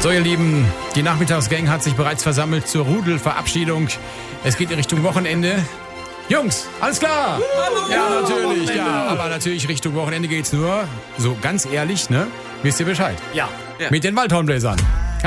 So, ihr Lieben, die Nachmittagsgang hat sich bereits versammelt zur Rudelverabschiedung. Es geht in Richtung Wochenende. Jungs, alles klar? Ja, natürlich, ja. Aber natürlich Richtung Wochenende geht's nur. So ganz ehrlich, ne? Wisst ihr Bescheid? Ja. Mit den Waldhornbläsern.